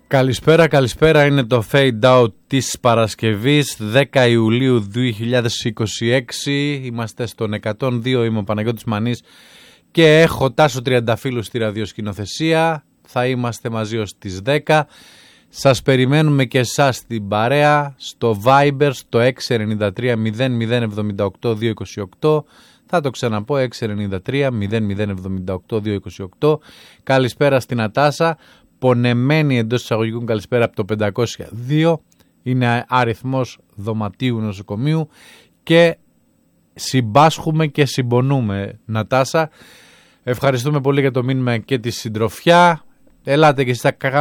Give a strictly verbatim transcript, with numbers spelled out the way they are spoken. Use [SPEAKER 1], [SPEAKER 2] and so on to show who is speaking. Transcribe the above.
[SPEAKER 1] Καλησπέρα, καλησπέρα. Είναι το Fade Out της Παρασκευής δέκα Ιουλίου δύο χιλιάδες είκοσι έξι. Είμαστε στον εκατόν δύο, είμαι ο Παναγιώτης Μανής και έχω Τάσο Τριανταφύλου στη ραδιοσκηνοθεσία. Θα είμαστε μαζί ως τις δέκα. Σας περιμένουμε και εσάς στην παρέα στο Viber στο έξι εννιά τρία μηδέν μηδέν εβδομήντα οκτώ διακόσια είκοσι οκτώ. Θα το ξαναπώ, έξι εννιά τρία μηδέν μηδέν εβδομήντα οκτώ διακόσια είκοσι οκτώ. Καλησπέρα στην Ατάσα. Πονεμένη εντός εισαγωγικών καλησπέρα από το πεντακόσια δύο. Είναι αριθμός δωματίου νοσοκομείου και συμπάσχουμε και συμπονούμε. Νατάσα, ευχαριστούμε πολύ για το μήνυμα και τη συντροφιά. Ελάτε και εσείς, θα